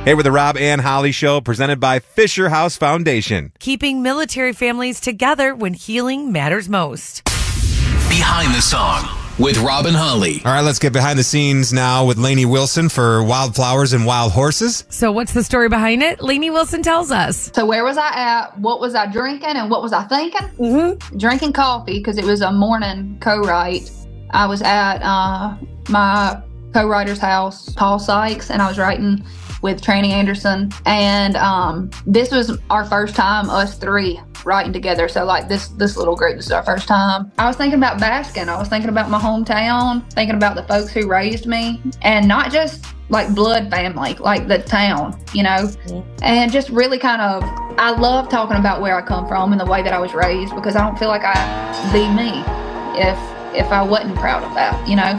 Hey, we're the Rob and Holly Show, presented by Fisher House Foundation. Keeping military families together when healing matters most. Behind the Song with Rob and Holly. All right, let's get behind the scenes now with Lainey Wilson for Wildflowers and Wild Horses. So what's the story behind it? Lainey Wilson tells us. So where was I at? What was I drinking? And what was I thinking? Drinking coffee because it was a morning co-write. I was at my co-writer's house, Paul Sykes, and I was writing with Tranny Anderson. And this was our first time, us three, writing together. So like this little group, this is our first time. I was thinking about Baskin. I was thinking about my hometown, thinking about the folks who raised me, and not just like blood family, like the town, you know, and just really kind of, I love talking about where I come from and the way that I was raised, because I don't feel like I'd be me if I wasn't proud of that, you know.